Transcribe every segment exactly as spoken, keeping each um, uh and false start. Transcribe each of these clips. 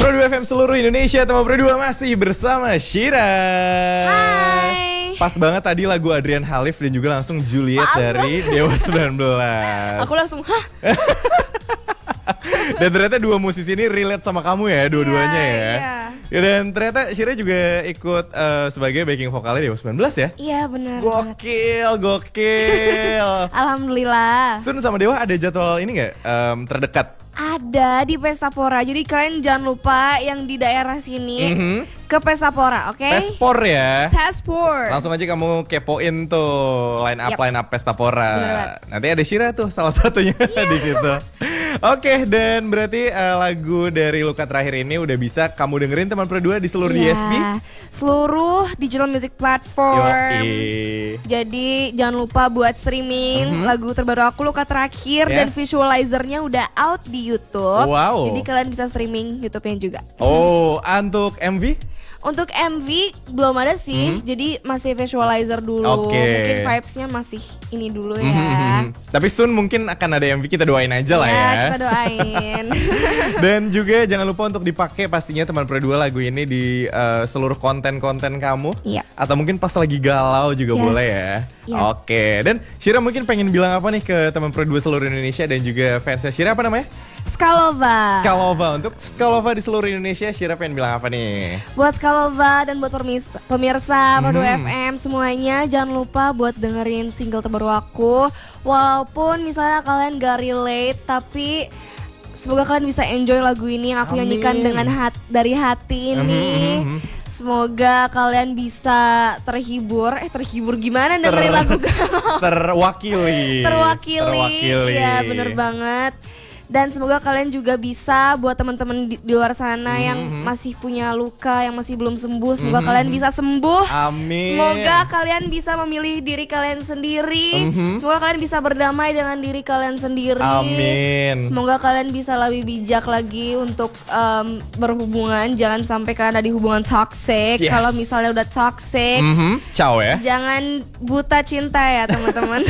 Pro dua F M seluruh Indonesia, teman Pro dua masih bersama Shira. Hai. Pas banget tadi lagu Adrian Halif dan juga langsung Juliet Maaf. dari Dewa sembilan belas. Aku langsung, hah? Dan ternyata dua musisi ini relate sama kamu ya, dua-duanya Iya, ya. iya. Ya, dan ternyata Shira juga ikut eh, sebagai backing vokalnya Dewa sembilan belas ya. Iya benar. Gokil, gokil. Alhamdulillah. Sun sama Dewa ada jadwal ini nggak em, terdekat? Ada di Pestapora. Jadi kalian jangan lupa yang di daerah sini Mhm. ke Pestapora, oke? Pespor ya. Passport. Langsung aja kamu kepoin tuh line up Yap. line up Pestapora. Bener banget. Nanti ada Shira tuh salah satunya di situ. Oke, dan berarti eh, lagu dari Luka terakhir ini udah bisa kamu dengerin teman Pro dua di seluruh D Iya. S P. Seluruh digital music platform. Yoi. Jadi jangan lupa buat streaming Mhm. lagu terbaru aku Luka terakhir dan Yes. visualizernya udah out di YouTube. Wow. Jadi kalian bisa streaming YouTube-nya juga. Oh, untuk M V? Untuk M V belum ada sih, Mhm. jadi masih visualizer dulu. Oke. Mungkin vibes-nya masih ini dulu ya. Mhm. Tapi soon mungkin akan ada M V, kita doain aja lah ya. Kita doain. Dan juga jangan lupa untuk dipakai pastinya teman Pro dua lagu ini di eh, seluruh konten-konten kamu. Iya. Atau mungkin pas lagi galau juga Yes. boleh ya. Iya. Oke. Dan Shira mungkin pengen bilang apa nih ke teman Pro dua seluruh Indonesia dan juga fansnya Shira, apa namanya? Skalova. Skalova. Untuk Skalova di seluruh Indonesia, Shira pengen bilang apa nih? Buat Skalova dan buat permis- pemirsa Pro dua Mhm. F M semuanya, jangan lupa buat dengerin single terbaru aku. Walaupun misalnya kalian gak relate, tapi semoga kalian bisa enjoy lagu ini yang aku Amin. nyanyikan dengan hat dari hati ini. Mhm, mhm. Semoga kalian bisa terhibur. Eh terhibur gimana dengerin Ter- lagu galau? Terwakili. Terwakili. Terwakili. Ya bener banget. Dan semoga kalian juga bisa buat teman-teman di, di luar sana yang Mhm. masih punya luka, yang masih belum sembuh, semoga Mhm. kalian bisa sembuh. Amin. Semoga kalian bisa memilih diri kalian sendiri. Mhm. Semoga kalian bisa berdamai dengan diri kalian sendiri. Amin. Semoga kalian bisa lebih bijak lagi untuk em, berhubungan. Jangan sampai kalian ada di hubungan toxic. Yes. Kalau misalnya udah toxic, Mhm. Ciao ya. jangan buta cinta ya teman-teman.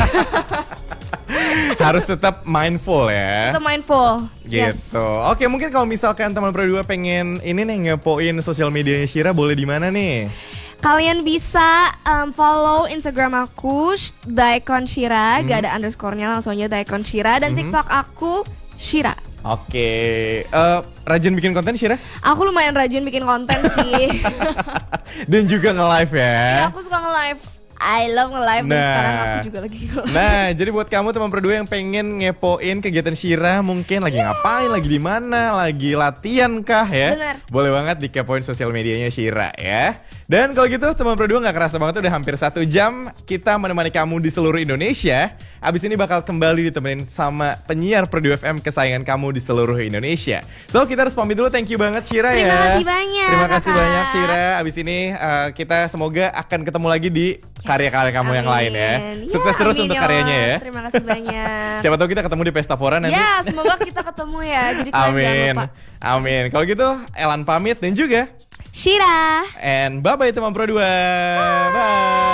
Harus tetap mindful ya. Kita mindful. Gitu. Oke, mungkin kalau misalkan teman Pro dua pengen ini nih ngepoin sosial medianya Shira, boleh di mana nih? Kalian bisa um, follow Instagram aku Sh- Daikon Shira, Mhm. gak ada underscore-nya, langsung aja Daikon Shira. Dan Mhm. TikTok aku Shira. Oke, eh, rajin bikin konten Shira? Aku lumayan rajin bikin konten sih. Dan juga nge-live ya. Aku suka nge-live. I love nge-live dan Nah. sekarang aku juga lagi nge-live. Nah, jadi buat kamu teman Pro dua yang pengen ngepoin kegiatan Shira, mungkin lagi ngapain, lagi di mana, lagi latihan kah ya? Bener. Boleh banget dikepoin sosial medianya Shira ya. Dan kalau gitu teman Pro dua nggak kerasa banget udah hampir satu jam kita menemani kamu di seluruh Indonesia. Abis ini bakal kembali ditemenin sama penyiar Pro dua F M kesayangan kamu di seluruh Indonesia. So kita harus pamit dulu, thank you banget Shira ya. Terima kasih banyak, Terima kasih Kakak. banyak Shira. Abis ini uh, kita semoga akan ketemu lagi di karya-karya kamu yang lain ya. Amin. Sukses Ya, terus amin untuk ya karyanya Allah. ya. Terima kasih banyak. Siapa tahu kita ketemu di Pestapora nanti. Ya, semoga kita ketemu ya. Jadi kalian jangan Amin. lupa. Amin. Kalau gitu Elan pamit dan juga Shira. and bye bye teman Pro dua. Bye.